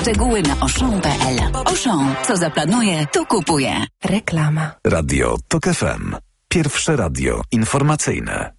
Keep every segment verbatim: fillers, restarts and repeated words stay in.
Szczegóły na auchan kropka p l. Auchan. Co zaplanuje, to kupuje. Reklama. Radio Tok F M. Pierwsze radio informacyjne.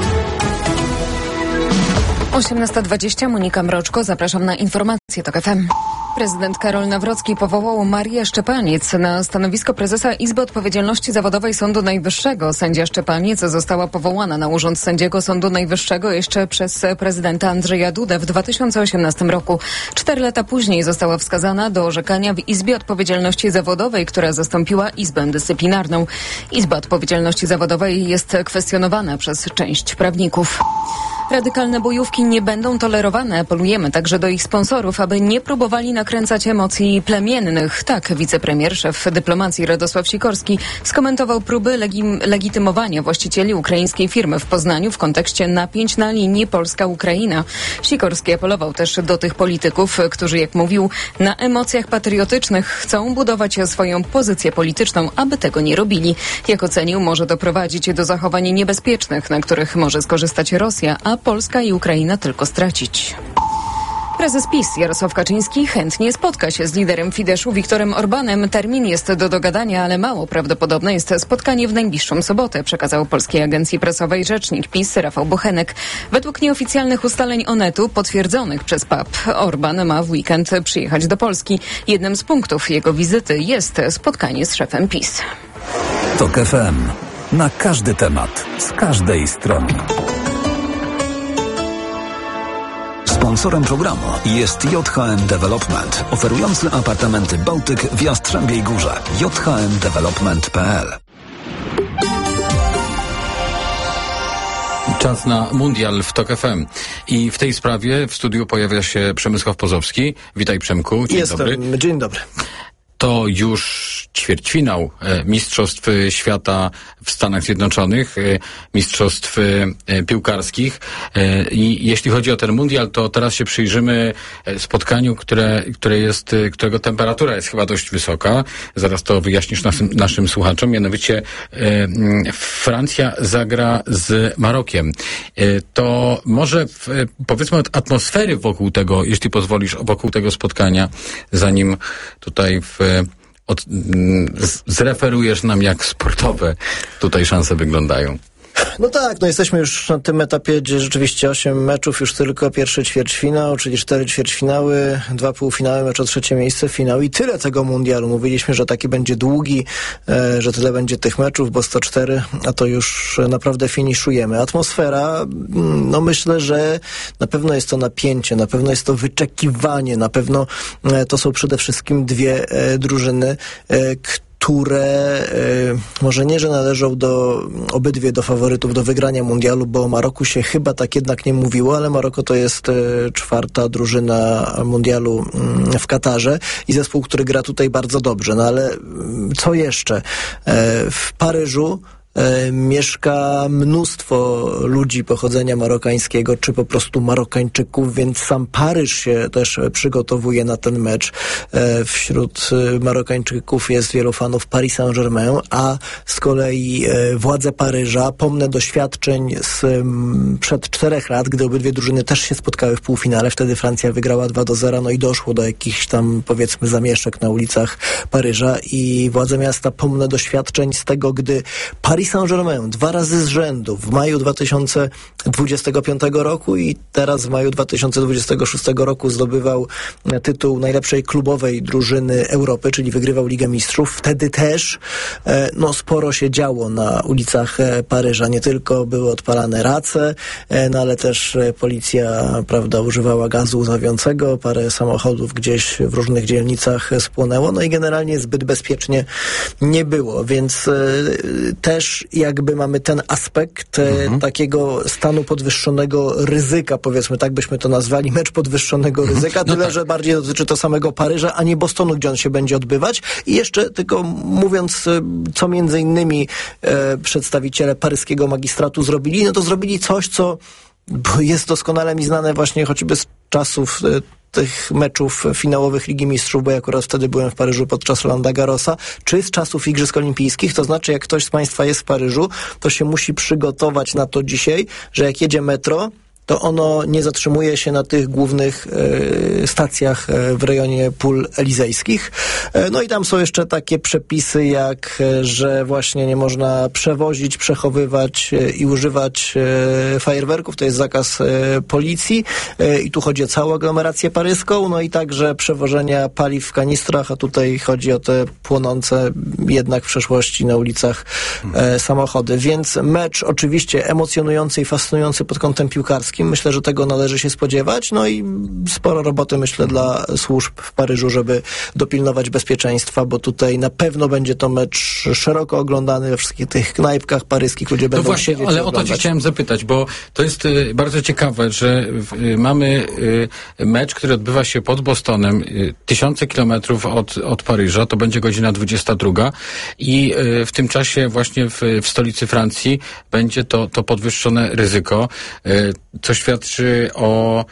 osiemnasta dwadzieścia, Monika Mroczko, zapraszam na informacje Tok F M. Prezydent Karol Nawrocki powołał Marię Szczepaniec na stanowisko prezesa Izby Odpowiedzialności Zawodowej Sądu Najwyższego. Sędzia Szczepaniec została powołana na urząd sędziego Sądu Najwyższego jeszcze przez prezydenta Andrzeja Dudę w dwa tysiące osiemnastym roku. Cztery lata później została wskazana do orzekania w Izbie Odpowiedzialności Zawodowej, która zastąpiła Izbę Dyscyplinarną. Izba Odpowiedzialności Zawodowej jest kwestionowana przez część prawników. Radykalne bojówki nie będą tolerowane. Apelujemy także do ich sponsorów, aby nie próbowali nakręcać emocji plemiennych. Tak, wicepremier, szef dyplomacji Radosław Sikorski skomentował próby legim- legitymowania właścicieli ukraińskiej firmy w Poznaniu w kontekście napięć na linii Polska-Ukraina. Sikorski apelował też do tych polityków, którzy, jak mówił, na emocjach patriotycznych chcą budować swoją pozycję polityczną, aby tego nie robili. Jak ocenił, może doprowadzić do zachowań niebezpiecznych, na których może skorzystać Rosja, a Polska i Ukraina tylko stracić. Prezes PiS Jarosław Kaczyński chętnie spotka się z liderem Fideszu Viktorem Orbanem. Termin jest do dogadania, ale mało prawdopodobne jest spotkanie w najbliższą sobotę, przekazał Polskiej Agencji Prasowej rzecznik PiS Rafał Bochenek. Według nieoficjalnych ustaleń Onetu potwierdzonych przez P A P, Orban ma w weekend przyjechać do Polski. Jednym z punktów jego wizyty jest spotkanie z szefem PiS. Tok F M. Na każdy temat, z każdej strony. Sponsorem programu jest J H M Development, oferujący apartamenty Bałtyk w Jastrzębiej Górze. j h m development kropka p l. Czas na mundial w Tok F M. I w tej sprawie w studiu pojawia się Przemysław Pozowski. Witaj, Przemku. Dzień Jestem. dobry. Dzień dobry. To już ćwierćfinał Mistrzostw Świata w Stanach Zjednoczonych, Mistrzostw Piłkarskich. I jeśli chodzi o ten mundial, to teraz się przyjrzymy spotkaniu, które, które jest, którego temperatura jest chyba dość wysoka. Zaraz to wyjaśnisz naszym, naszym słuchaczom. Mianowicie Francja zagra z Marokiem. To może powiedzmy od atmosfery wokół tego, jeśli pozwolisz, wokół tego spotkania, zanim tutaj w Od, z, zreferujesz nam, jak sportowe tutaj szanse wyglądają. No tak, no jesteśmy już na tym etapie, gdzie rzeczywiście osiem meczów już tylko, pierwszy ćwierćfinał, czyli cztery ćwierćfinały, dwa półfinały, mecz o trzecie miejsce, finał i tyle tego mundialu. Mówiliśmy, że taki będzie długi, e, że tyle będzie tych meczów, bo sto cztery, a to już naprawdę finiszujemy. Atmosfera, no myślę, że na pewno jest to napięcie, na pewno jest to wyczekiwanie, na pewno e, to są przede wszystkim dwie e, drużyny, e, które które e, może nie, że należą do obydwie do faworytów do wygrania mundialu, bo o Maroku się chyba tak jednak nie mówiło, ale Maroko to jest e, czwarta drużyna mundialu m, w Katarze i zespół, który gra tutaj bardzo dobrze. No ale m, co jeszcze? E, w Paryżu E, mieszka mnóstwo ludzi pochodzenia marokańskiego, czy po prostu Marokańczyków, więc sam Paryż się też przygotowuje na ten mecz. E, wśród Marokańczyków jest wielu fanów Paris Saint-Germain, a z kolei e, władze Paryża, pomnę doświadczeń z m, przed czterech lat, gdy obydwie drużyny też się spotkały w półfinale, wtedy Francja wygrała dwa do zera, no i doszło do jakichś tam, powiedzmy, zamieszek na ulicach Paryża i władze miasta, pomnę doświadczeń z tego, gdy Paris Saint-Germain dwa razy z rzędu w maju dwa tysiące dwudziestego piątego roku i teraz w maju dwa tysiące dwudziestego szóstego roku zdobywał tytuł najlepszej klubowej drużyny Europy, czyli wygrywał Ligę Mistrzów. Wtedy też e, no sporo się działo na ulicach e, Paryża. Nie tylko były odpalane race, e, no ale też e, policja, prawda, używała gazu łzawiącego. Parę samochodów gdzieś w różnych dzielnicach spłonęło. No i generalnie zbyt bezpiecznie nie było, więc e, też jakby mamy ten aspekt mhm. takiego stanu podwyższonego ryzyka, powiedzmy, tak byśmy to nazwali, mecz podwyższonego mhm. ryzyka, tyle, no tak. że bardziej dotyczy to samego Paryża, a nie Bostonu, gdzie on się będzie odbywać. I jeszcze tylko mówiąc, co między innymi e, przedstawiciele paryskiego magistratu zrobili, no to zrobili coś, co jest doskonale mi znane właśnie choćby z czasów e, tych meczów finałowych Ligi Mistrzów, bo ja akurat wtedy byłem w Paryżu podczas Rolanda Garrosa, czy z czasów Igrzysk Olimpijskich, to znaczy jak ktoś z Państwa jest w Paryżu, to się musi przygotować na to dzisiaj, że jak jedzie metro, to ono nie zatrzymuje się na tych głównych e, stacjach e, w rejonie pól elizejskich. E, no i tam są jeszcze takie przepisy, jak, e, że właśnie nie można przewozić, przechowywać e, i używać e, fajerwerków, to jest zakaz e, policji e, i tu chodzi o całą aglomerację paryską, no i także przewożenia paliw w kanistrach, a tutaj chodzi o te płonące jednak w przeszłości na ulicach e, samochody. Więc mecz oczywiście emocjonujący i fascynujący pod kątem piłkarskim. Myślę, że tego należy się spodziewać. No i sporo roboty, myślę, dla służb w Paryżu, żeby dopilnować bezpieczeństwa, bo tutaj na pewno będzie to mecz szeroko oglądany we wszystkich tych knajpkach paryskich. Ludzie to będą właśnie, siedzieć ale i o to oglądać. ci chciałem zapytać, bo to jest y, bardzo ciekawe, że y, mamy y, mecz, który odbywa się pod Bostonem, y, tysiące kilometrów od, od Paryża, to będzie godzina dwudziesta druga i y, w tym czasie właśnie w, w stolicy Francji będzie to, to podwyższone ryzyko, y, co świadczy o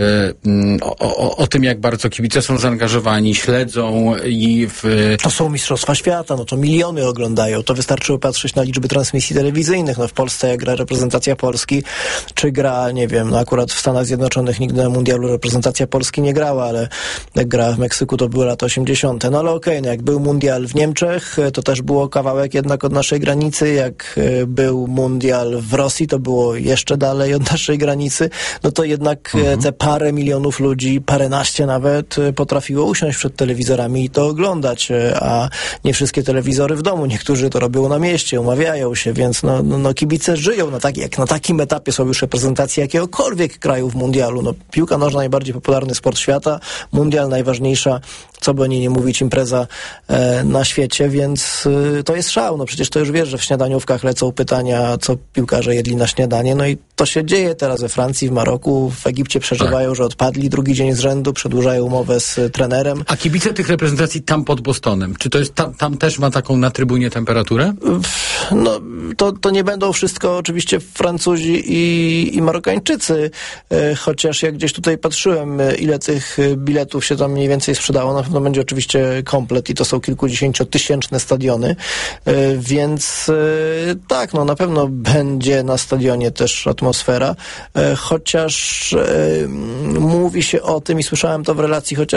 O, o, o tym, jak bardzo kibice są zaangażowani, śledzą i w... To są Mistrzostwa Świata, no to miliony oglądają. To wystarczy patrzeć na liczby transmisji telewizyjnych. No w Polsce jak gra reprezentacja Polski, czy gra, nie wiem, no akurat w Stanach Zjednoczonych nigdy na mundialu reprezentacja Polski nie grała, ale jak gra w Meksyku, to były lata osiemdziesiąte. No ale okej, okay, no jak był mundial w Niemczech, to też było kawałek jednak od naszej granicy. Jak był mundial w Rosji, to było jeszcze dalej od naszej granicy. No to jednak mhm. te parę milionów ludzi, paręnaście nawet, potrafiło usiąść przed telewizorami i to oglądać, a nie wszystkie telewizory w domu. Niektórzy to robią na mieście, umawiają się, więc no, no, no kibice żyją na tak, jak na takim etapie są już reprezentacje jakiegokolwiek kraju w mundialu. No, piłka nożna najbardziej popularny sport świata, mundial najważniejsza, co by o niej nie mówić, impreza e, na świecie, więc e, to jest szał. No przecież to już wiesz, że w śniadaniówkach lecą pytania, co piłkarze jedli na śniadanie. No i to się dzieje teraz we Francji, w Maroku, w Egipcie przeżywają, tak, że odpadli drugi dzień z rzędu, przedłużają umowę z trenerem. A kibice tych reprezentacji tam pod Bostonem, czy to jest tam, tam też ma taką na trybunie temperaturę? No, to, to nie będą wszystko oczywiście Francuzi i, i Marokańczycy, e, chociaż jak gdzieś tutaj patrzyłem, ile tych biletów się tam mniej więcej sprzedało, na pewno będzie oczywiście komplet i to są kilkudziesięciotysięczne stadiony, e, więc e, tak, no na pewno będzie na stadionie też atmosfera, e, chociaż e, mówi się o tym i słyszałem to w relacji chociaż